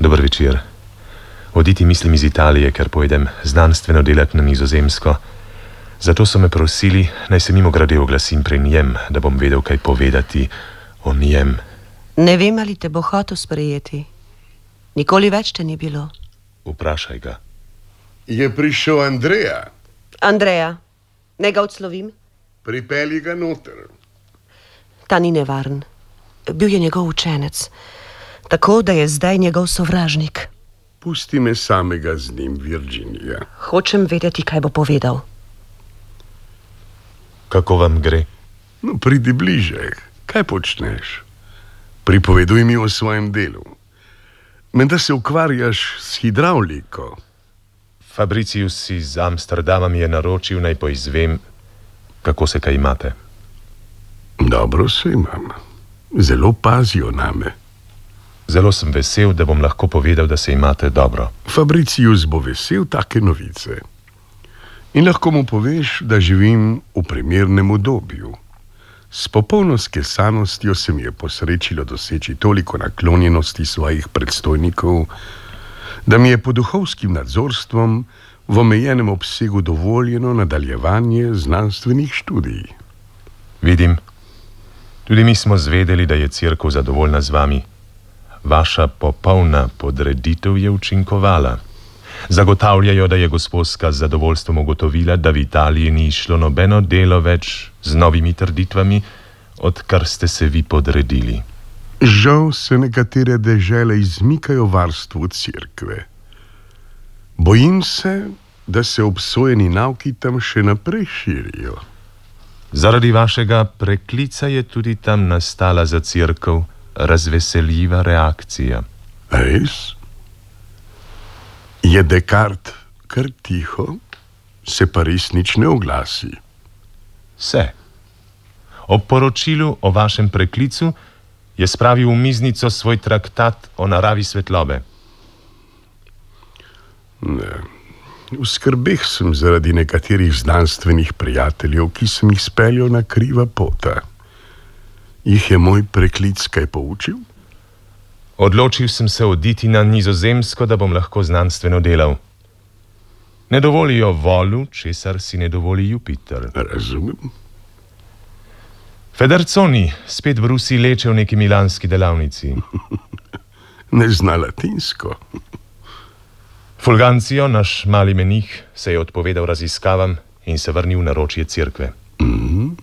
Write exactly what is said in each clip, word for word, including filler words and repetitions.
Dober večer. Oditi mislim iz Italije, ker pojdem znanstveno delati na Nizozemsko. Zato so me prosili, naj se mimogrede oglasim pri njem, da bom vedel, kaj povedati o njem. Ne vem, ali te bo hotel sprejeti. Nikoli več te ni bilo. Vprašaj ga. Je prišel Andreja? Andreja, ne ga odslovim? Pripelji ga noter. Ta ni nevaren. Bil je njegov učenec. Tako, da je zdaj njegov sovražnik. Pusti me samega z njim, Virginija. Hočem vedeti, kaj bo povedal. Kako vam gre? No, pridi bliže. Kaj počneš? Pripoveduj mi o svojem delu. Menda se ukvarjaš s hidravliko. Fabricius iz Amsterdama mi je naročil, naj poizvem, kako se kaj imate. Dobro se imam. Zelo pazijo name. Zelo sem vesel, da bom lahko povedal, da se imate dobro. Fabricius bo vesel take novice. In lahko mu poveš, da živim v primernem obdobju. S popolno skesanostjo se mi je posrečilo doseči toliko naklonjenosti svojih predstojnikov, da mi je pod duhovskim nadzorstvom v omejenem obsegu dovoljeno nadaljevanje znanstvenih študij. Vidim. Tudi mi smo zvedeli, da je cerkev zadovoljna z vami. Vaša popolna podreditev je učinkovala. Zagotavljajo, da je gosposka z zadovoljstvom ugotovila, da v Italiji ni išlo nobeno delo več z novimi trditvami, odkar ste se vi podredili. Žal se nekatere dežele izmikajo varstvu cerkve. Bojim se, da se obsojeni nauki tam še naprej širijo. Zaradi vašega preklica je tudi tam nastala za cerkev razveseljiva reakcija. Res? Je Descartes kar tiho, se pa res nič ne oglasi? Se. Ob poročilu o vašem preklicu je spravil v miznico svoj traktat o naravi svetlobe. Ne. V skrbeh sem zaradi nekaterih znanstvenih prijateljev, ki sem jih speljal na kriva pota. Jih je moj preklic kaj poučil? Odločil sem se oditi na Nizozemsko, da bom lahko znanstveno delal. Ne dovolijo volu, česar si ne dovoli Jupiter. Razumem. Federzoni spet brusi leče v neki milanski delavnici. Ne zna latinsko. Fulgancio, naš mali menih, se je odpovedal raziskavam in se vrnil na naročje cerkve. Mm-hmm.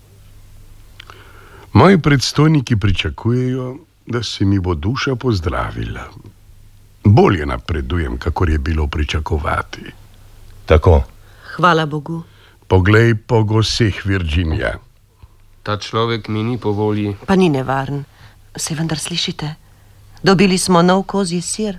Moji predstojniki pričakujejo, da se mi bo duša pozdravila. Bolje napredujem, kakor je bilo pričakovati. Tako. Hvala Bogu. Poglej po goseh, Virginija. Ta človek mi ni po volji. Pa ni nevaren. Se vendar slišite? Dobili smo nov kozji sir.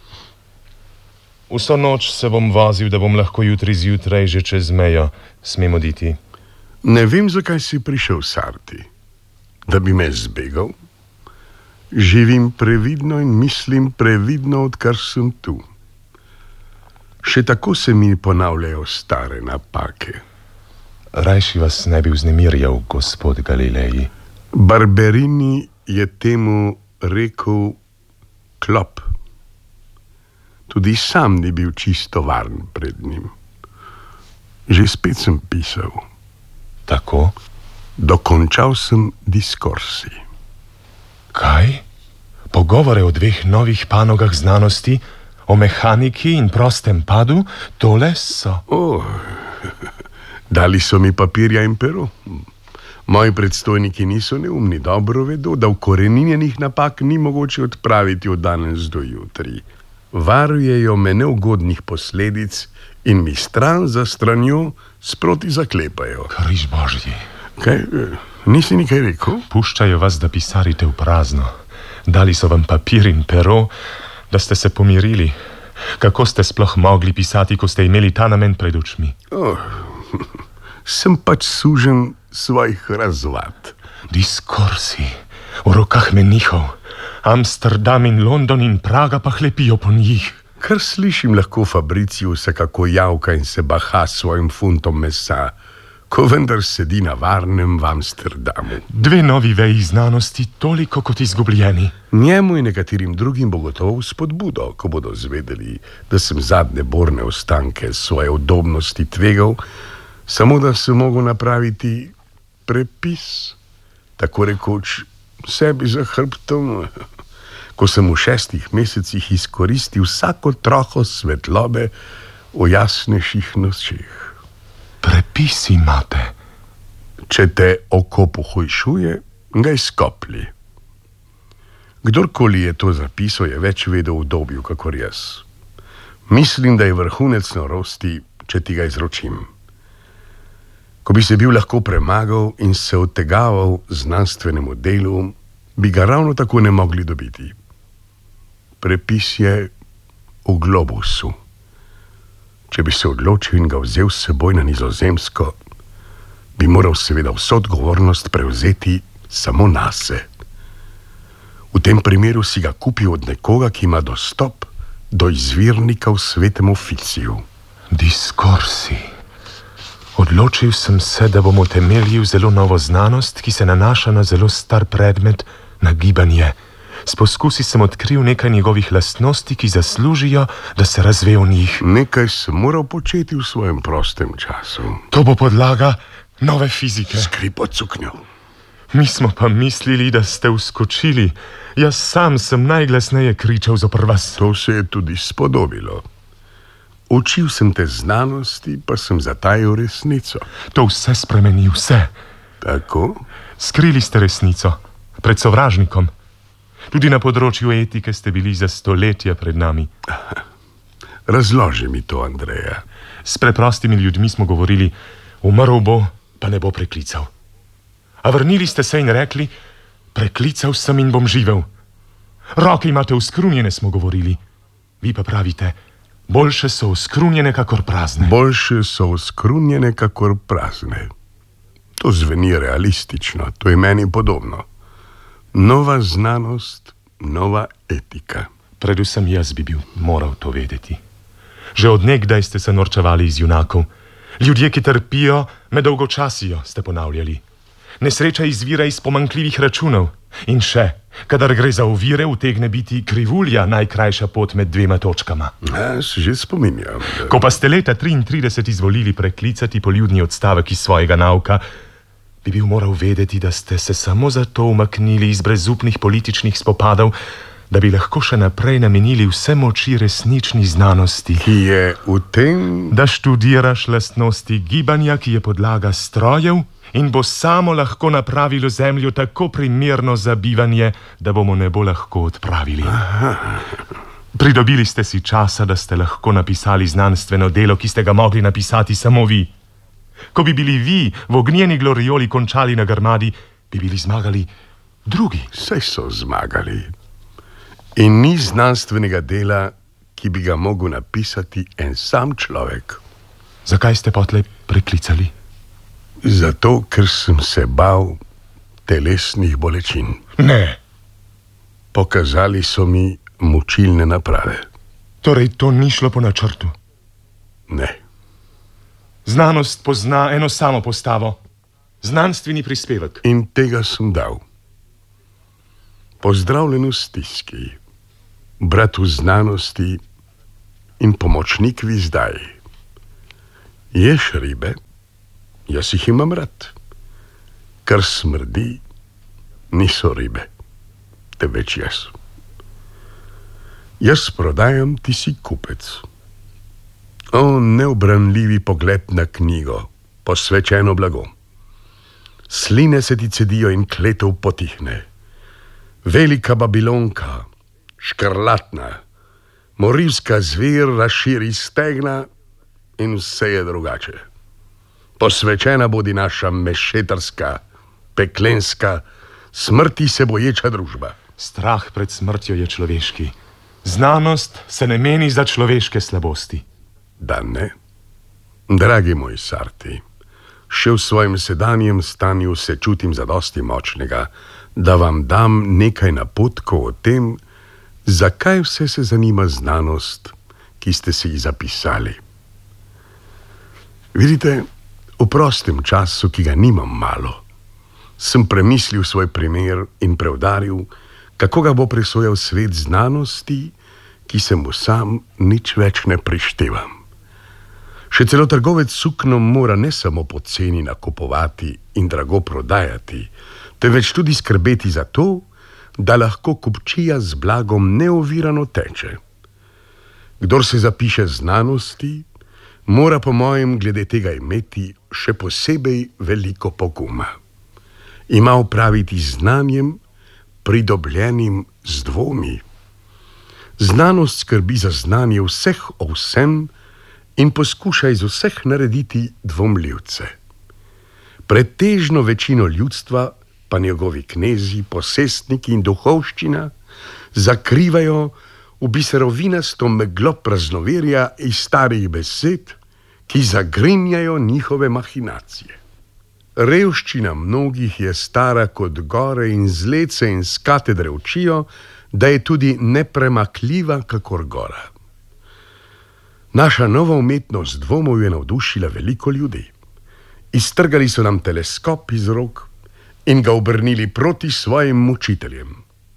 Vso noč se bom vozil, da bom lahko jutri zjutraj že čez mejo. Smem oditi. Ne vem, zakaj si prišel, Sarti. Da bi me zbegal? Živim previdno in mislim previdno, odkar sem tu. Še tako se mi ponavljajo stare napake. Rajši vas ne bi vznemirjal, gospod Galileji. Barberini je temu rekel klop. Tudi sam ni bil čisto varen pred njim. Že spet sem pisal. Tako? Dokončal sem diskorsi. Kaj? Pogovore o dveh novih panogah znanosti, o mehaniki in prostem padu, tole so... Oh, dali so mi papirja in pero. Moji predstojniki niso neumni, dobro vedo, da ukoreninjenih napak ni mogoče odpraviti od danes do jutri. Varujejo me neugodnih posledic in mi stran za stranjo sproti zaklepajo. Križ Božji. Kaj, nisi nikaj rekel? Puščajo vas, da pisarite v prazno. Dali so vam papir in pero, da ste se pomirili. Kako ste sploh mogli pisati, ko ste imeli ta namen pred očmi? Oh, sem pač sužen svojih razvad. Diskorsi v rokah menihov. Amsterdam in London in Praga pa hlepijo po njih. Kar slišim lahko Fabriciusa, kako javka in se baha s svojim funtom mesa, ko vendar sedi na varnem v Amsterdamu. Dve novi veji znanosti, toliko kot izgubljeni. Njemu in nekaterim drugim bo gotovo spodbudo, ko bodo zvedeli, da sem zadnje borne ostanke svoje udobnosti tvegal, samo da sem mogel napraviti prepis, tako rekoč sebi za hrbtom, ko sem v šestih mesecih izkoristil vsako troho svetlobe v jasnejših nočeh. Prepis imate. Če te oko pohujšuje, ga izkopli. Kdorkoli je to zapisal, je več vedel v dobju, kakor jaz. Mislim, da je vrhunec norosti, če ti ga izročim. Ko bi se bil lahko premagal in se odtegaval znanstvenemu delu, bi ga ravno tako ne mogli dobiti. Prepis je v globusu. Če bi se odločil in ga vzel s seboj na Nizozemsko, bi moral seveda vso odgovornost prevzeti samo nase. V tem primeru si ga kupil od nekoga, ki ima dostop do izvirnika v svetem oficiju. Diskorsi. Odločil sem se, da bom utemeljil zelo novo znanost, ki se nanaša na zelo star predmet, na gibanje. S poskusi sem odkril nekaj njegovih lastnosti, ki zaslužijo, da se razve o njih. Nekaj sem moral početi v svojem prostem času. To bo podlaga nove fizike. Skripo cuknil. Mi smo pa mislili, da ste vskočili. Jaz sam sem najglasneje kričal zoper vas. To se je tudi spodobilo. Učil sem te znanosti, pa sem zatajil resnico. To vse spremeni, vse. Tako? Skrili ste resnico pred sovražnikom. Tudi na področju etike ste bili za stoletja pred nami. Razloži mi to, Andreja. S preprostimi ljudmi smo govorili, umrl bo, pa ne bo preklical. A vrnili ste se in rekli, preklical sem in bom živel. Roke imate uskrunjene, smo govorili. Vi pa pravite, boljše so uskrunjene, kakor prazne. Boljše so uskrunjene, kakor prazne. To zveni realistično, to je meni podobno. Nova znanost, nova etika. Predvsem jaz bi bil moral to vedeti. Že od nekdaj ste se norčevali iz junakov. Ljudje, ki trpijo, me dolgočasijo, ste ponavljali. Nesreča izvira iz pomanjkljivih računov. In še, kadar gre za ovire, utegne biti krivulja najkrajša pot med dvema točkama. Ja, se že spominjam. Da... Ko pa ste leta triintrideset izvolili preklicati poljudni odstavek iz svojega nauka, bi bil moral vedeti, da ste se samo zato umaknili iz brezupnih političnih spopadov, da bi lahko še naprej namenili vse moči resnični znanosti. Ki je v tem... Da študiraš lastnosti gibanja, ki je podlaga strojev in bo samo lahko napravilo zemljo tako primerno za bivanje, da bomo nebo lahko odpravili. Aha. Pridobili ste si časa, da ste lahko napisali znanstveno delo, ki ste ga mogli napisati samo vi. Ko bi bili vi v ognjeni glorioli končali na Grmadi, bi bili zmagali drugi. Saj so zmagali. In ni znanstvenega dela, ki bi ga mogel napisati en sam človek. Zakaj ste potlej preklicali? Zato, ker sem se bal telesnih bolečin. Ne. Pokazali so mi mučilne naprave. Torej, to ni šlo po načrtu? Ne. Znanost pozna eno samo postavo. Znanstveni prispevek. In tega sem dal. Pozdravljen v stiski, brat v znanosti in pomočnik v izdaji. Ješ ribe, jaz jih imam rad. Kar smrdi, niso ribe, temveč jaz. Jaz prodajam, ti si kupec. O, neobranljivi pogled na knjigo, posvečeno blago. Sline se ti cedijo in kletev potihne. Velika Babilonka, škrlatna, morilska zver razširi stegna in vse je drugače. Posvečena bodi naša mešetarska, peklenska, smrti se boječa družba. Strah pred smrtjo je človeški. Znanost se ne meni za človeške slabosti. Da ne? Dragi moj Sarti, še v svojem sedanjem stanju se čutim zadosti močnega, da vam dam nekaj napotkov o tem, zakaj vse se zanima znanost, ki ste si jih zapisali. Vidite, V prostem času, ki ga nimam malo, sem premislil svoj primer in preudaril, kako ga bo presojal svet znanosti, ki se mu sam nič več ne prištevam. Še celo trgovec s suknom mora ne samo poceni nakupovati in drago prodajati, temveč tudi skrbeti za to, da lahko kupčija z blagom neovirano teče. Kdor se zapiše znanosti, mora po mojem glede tega imeti še posebej veliko poguma. Ima opraviti z znanjem, pridobljenim z dvomi. Znanost skrbi za znanje vseh o vsem in poskuša iz vseh narediti dvomljivce. Pretežno večino ljudstva pa njegovi knezi, posestniki in duhovščina zakrivajo v biserovinasto meglo praznoverja iz starih besed, ki zagrinjajo njihove mahinacije. Revščina mnogih je stara kot gore in zlece in s katedre učijo, da je tudi nepremakljiva kakor gora. Naša nova umetnost dvomov je navdušila veliko ljudi. Iztrgali so nam teleskop iz rok in ga obrnili proti svojim mučiteljem.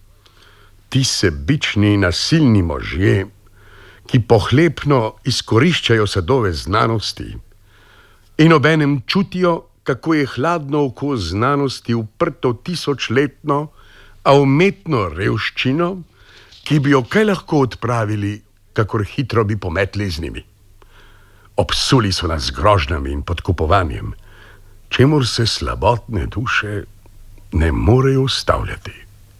Ti sebični nasilni možje, ki pohlepno izkoriščajo sadove znanosti in obenem čutijo, kako je hladno oko znanosti uprto tisočletno, a umetno revščino, ki bi jo kaj lahko odpravili, kakor hitro bi pometli z njimi. Obsuli so nas z grožnjami in podkupovanjem, čemur se slabotne duše ne morejo ustavljati.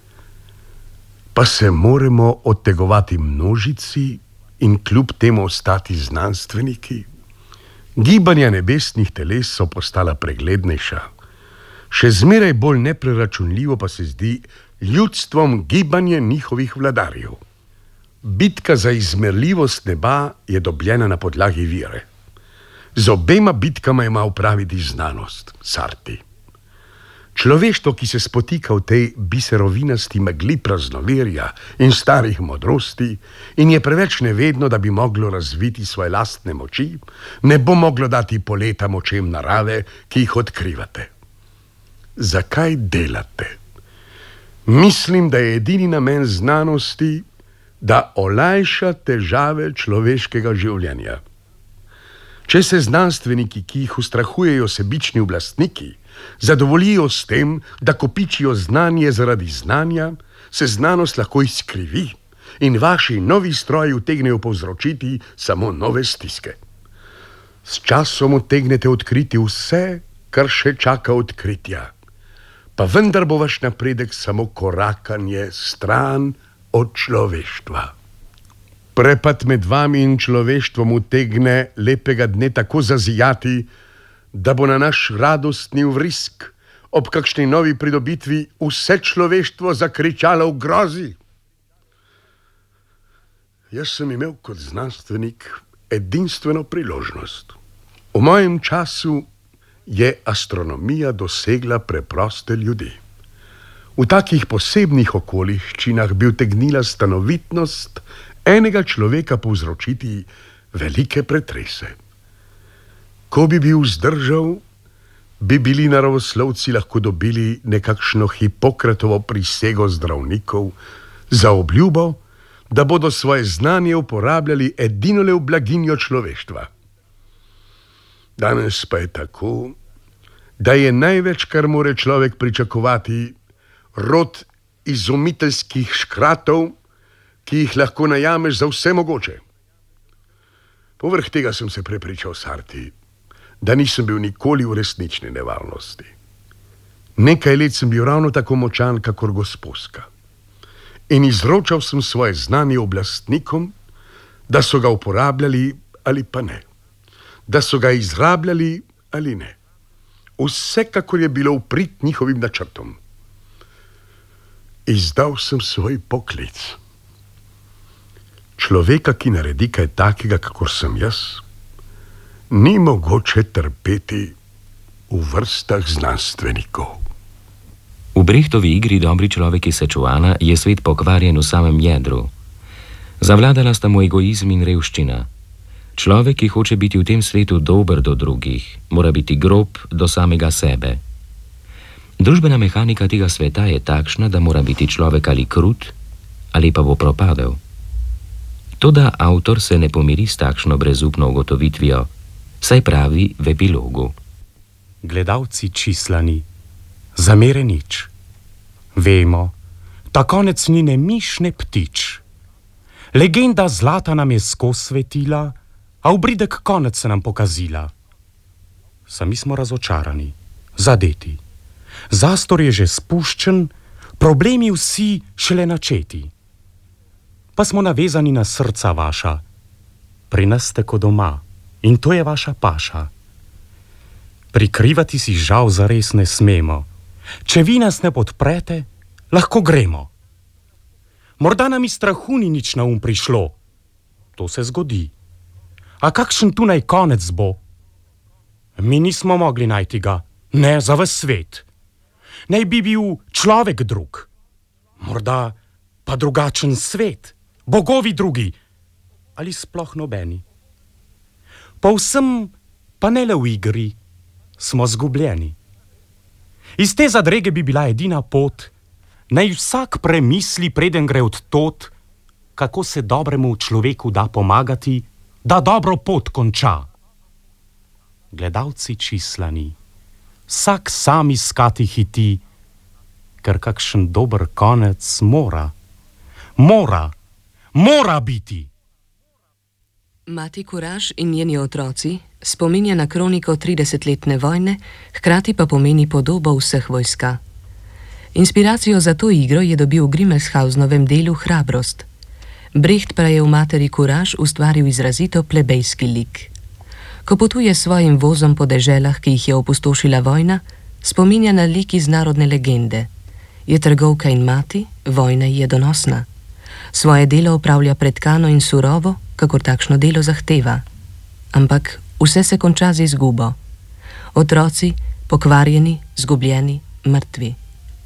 Pa se moramo odtegovati množici in kljub temu ostati znanstveniki. Gibanja nebesnih teles so postala preglednejša. Še zmeraj bolj nepreračunljivo pa se zdi ljudstvom gibanje njihovih vladarjev. Bitka za izmerljivost neba je dobljena na podlagi vire. Z obema bitkama ima upraviti znanost, Sarti. Človeštvo, ki se spotika v tej biserovinasti megli praznoverja in starih modrosti in je preveč nevedno, da bi moglo razviti svoje lastne moči, ne bo moglo dati poleta močem narave, ki jih odkrivate. Zakaj delate? Mislim, da je edini namen znanosti, da olajša težave človeškega življenja. Če se znanstveniki, ki jih ustrahujejo sebični oblastniki, zadovoljijo s tem, da kopičijo znanje zaradi znanja, se znanost lahko izkrivi in vaši novi stroji utegnejo povzročiti samo nove stiske. S časom utegnete odkriti vse, kar še čaka odkritja, pa vendar bo vaš napredek samo korakanje stran od človeštva. Prepad med vami in človeštvom utegne lepega dne tako zazijati, da bo na naš radostni vrisk ob kakšni novi pridobitvi vse človeštvo zakričalo v grozi. Jaz sem imel kot znanstvenik edinstveno priložnost. V mojem času je astronomija dosegla preproste ljudi. V takih posebnih okoliščinah bi utegnila stanovitnost enega človeka povzročiti velike pretrese. Ko bi bil zdržal, bi bili naravoslovci lahko dobili nekakšno Hipokratovo prisego zdravnikov za obljubo, da bodo svoje znanje uporabljali edinole v blaginjo človeštva. Danes pa je tako, da je največ, kar more človek pričakovati, rod izumiteljskih škratov, ki jih lahko najameš za vse mogoče. Povrh tega sem se prepričal, Sarti, da nisem bil nikoli v resnični nevarnosti. Nekaj let sem bil ravno tako močan, kakor gosposka. In izročal sem svoje znanje oblastnikom, da so ga uporabljali ali pa ne. Da so ga izrabljali ali ne. Vsekakor je bilo v prid njihovim načrtom. Izdal sem svoj poklic. Človeka, ki naredi kaj takega, kakor sem jaz, ni mogoče trpeti v vrstah znanstvenikov. V Brechtovi igri Dobri človek iz Sečuana je svet pokvarjen v samem jedru. Zavladala sta mu egoizm in revščina. Človek, ki hoče biti v tem svetu dober do drugih, mora biti grob do samega sebe. Družbena mehanika tega sveta je takšna, da mora biti človek ali krut, ali pa bo propadel. Toda avtor se ne pomiri s takšno brezupno ugotovitvijo, saj pravi v epilogu. Gledalci čislani, zamere nič. Vemo, ta konec ni ne miš, ne ptič. Legenda zlata nam je skozi svetila, a obridek konec se nam pokazila. Sami smo razočarani, zadeti. Zastor je že spuščen, problemi vsi šele načeti. Pa smo navezani na srca vaša. Pri nas ste kot doma in to je vaša paša. Prikrivati si žal zares ne smemo. Če vi nas ne podprete, lahko gremo. Morda nam iz strahu ni nič na um prišlo. To se zgodi. A kakšen tu naj konec bo? Mi nismo mogli najti ga, ne za ves svet. Naj bi bil človek drug. Morda pa drugačen svet, bogovi drugi, ali sploh nobeni. Povsem, pa ne le v igri, smo zgubljeni. Iz te zadrege bi bila edina pot, naj vsak premisli, preden gre od tod, kako se dobremu človeku da pomagati, da dobro pot konča. Gledalci čislani, vsak sam iskati hiti, ker kakšen dober konec mora, mora, mora biti. Mati Kuraž in njeni otroci spominja na kroniko tridesetletne vojne, hkrati pa pomeni podobo vseh vojska. Inspiracijo za to igro je dobil v Grimmelshausenovem delu Hrabrost. Brecht pa je v Materi Kuraž ustvaril izrazito plebejski lik. Ko potuje s svojim vozom po deželah, ki jih je opustošila vojna, spominja na lik iz narodne legende. Je trgovka in mati, vojna ji je donosna. Svoje delo opravlja pretkano in surovo, kakor takšno delo zahteva. Ampak vse se konča z izgubo. Otroci, pokvarjeni, zgubljeni, mrtvi.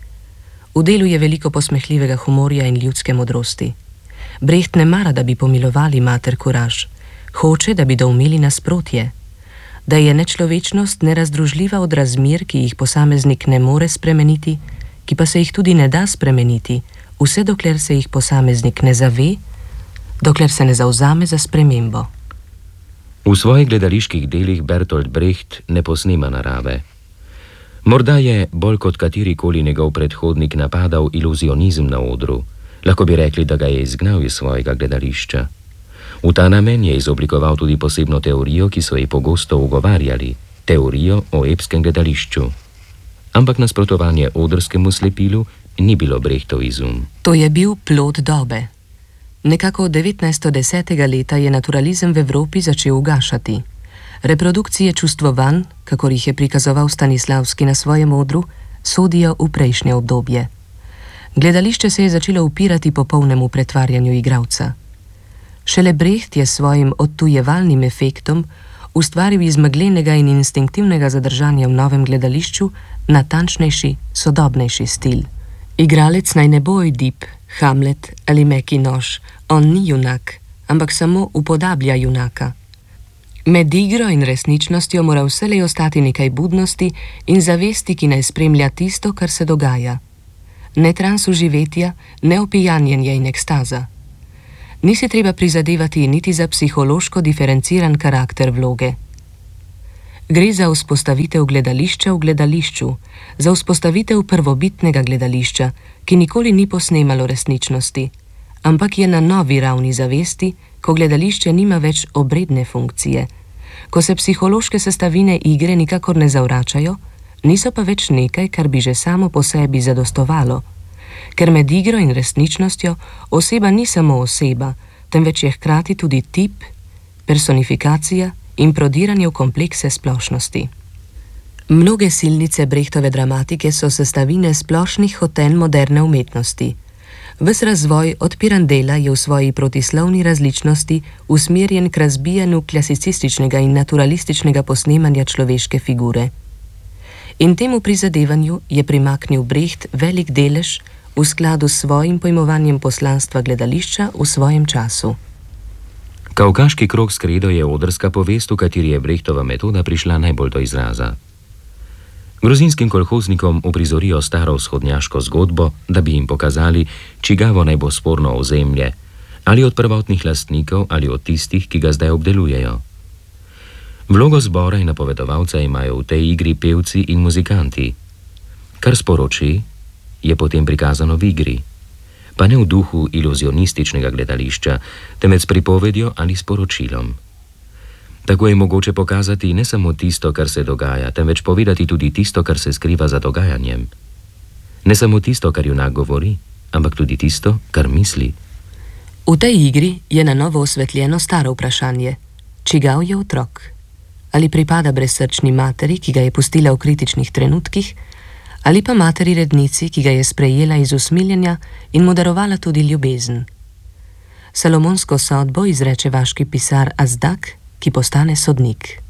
V delu je veliko posmehljivega humorja in ljudske modrosti. Brecht ne mara, da bi pomilovali Mater Kuraž. Hoče, da bi doumeli nasprotje. Da je nečlovečnost nerazdružljiva od razmer, ki jih posameznik ne more spremeniti, ki pa se jih tudi ne da spremeniti, vse dokler se jih posameznik ne zave, dokler se ne zavzame za spremembo. V svojih gledaliških delih Bertolt Brecht ne posnema narave. Morda je bolj kot katerikoli njegov predhodnik napadal iluzionizem na odru. Lahko bi rekli, da ga je izgnal iz svojega gledališča. V ta namen je izoblikoval tudi posebno teorijo, ki so ji pogosto ugovarjali, teorijo o epskem gledališču. Ampak nasprotovanje odrskemu slepilu ni bilo Brechtov izum. To je bil plod dobe. Nekako od devetnajststo desetega leta je naturalizem v Evropi začel ugašati. Reprodukcije čustvovanj, kakor jih je prikazoval Stanislavski na svojem odru, sodijo v prejšnje obdobje. Gledališče se je začelo upirati popolnemu pretvarjanju igralca. Šele Brecht je s svojim odtujevalnim efektom ustvaril iz meglenega in instinktivnega zadržanja v novem gledališču natančnejši, sodobnejši stil. Igralec naj ne bo Oidip, Hamlet ali Meki nož, on ni junak, ampak samo upodablja junaka. Med igro in resničnostjo mora vselej ostati nekaj budnosti in zavesti, ki naj spremlja tisto, kar se dogaja. Ne transu živetja, ne opijanjenje in ekstaza. Ni si treba prizadevati niti za psihološko diferenciran karakter vloge. Gre za vzpostavitev gledališča v gledališču, za vzpostavitev prvobitnega gledališča, ki nikoli ni posnemalo resničnosti, ampak je na novi ravni zavesti, ko gledališče nima več obredne funkcije, ko se psihološke sestavine igre nikakor ne zavračajo, niso pa več nekaj, kar bi že samo po sebi zadostovalo, ker med igro in resničnostjo oseba ni samo oseba, temveč je hkrati tudi tip, personifikacija in prodiranje v komplekse splošnosti. Mnoge silnice Brechtove dramatike so sestavine splošnih hoten moderne umetnosti. Ves razvoj od Pirandela je v svoji protislovni različnosti usmerjen k razbijanju klasicističnega in naturalističnega posnemanja človeške figure. In temu prizadevanju je primaknil Brecht velik delež v skladu s svojim pojmovanjem poslanstva gledališča v svojem času. Kavkaški krog s kredo je odrska povest, v kateri je Brechtova metoda prišla najbolj do izraza. Gruzinskim kolhoznikom uprizorijo staro vzhodnjaško zgodbo, da bi jim pokazali, čigavo naj bo sporno ozemlje, ali od prvotnih lastnikov ali od tistih, ki ga zdaj obdelujejo. Vlogo zbora in napovedovalca imajo v tej igri pevci in muzikanti. Kar sporoči, je potem prikazano v igri, pa ne v duhu iluzionističnega gledališča, temveč s pripovedjo ali sporočilom. Tako je mogoče pokazati ne samo tisto, kar se dogaja, temveč povedati tudi tisto, kar se skriva za dogajanjem. Ne samo tisto, kar junak govori, ampak tudi tisto, kar misli. V tej igri je na novo osvetljeno staro vprašanje: čigav je otrok? Ali pripada brezsrčni materi, ki ga je pustila v kritičnih trenutkih, ali pa materi rednici, ki ga je sprejela iz usmiljenja in mu darovala tudi ljubezen. Salomonsko sodbo izreče vaški pisar Azdak, ki postane sodnik.